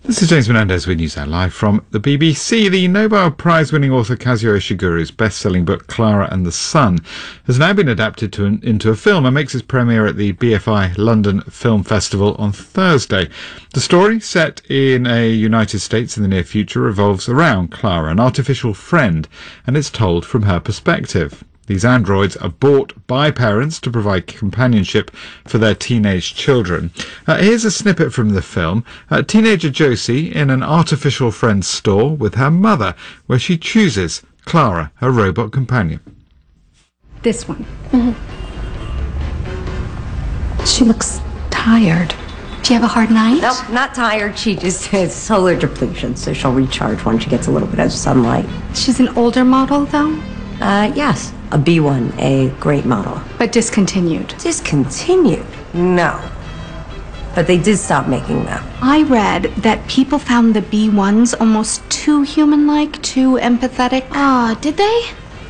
This is James Menendez with News Hour Live from the BBC. The Nobel Prize-winning author Kazuo Ishiguro's best-selling book Clara and the Sun has now been adapted into a film and makes its premiere at the BFI London Film Festival on Thursday. The story, set in a United States in the near future, revolves around Clara, an artificial friend, and it's told from her perspective. These androids are bought by parents to provide companionship for their teenage children. Here's a snippet from the film. Teenager Josie in an artificial friend store with her mother, where she chooses Clara, her robot companion. This one. She looks tired. Do you have a hard night? Nope, not tired. She just has solar depletion, so she'll recharge when she gets a little bit of sunlight. She's an older model, though? Yes. A B1, a great model. But discontinued. Discontinued? No. But they did stop making them. I read that people found the B1s almost too human-like, too empathetic. Did they?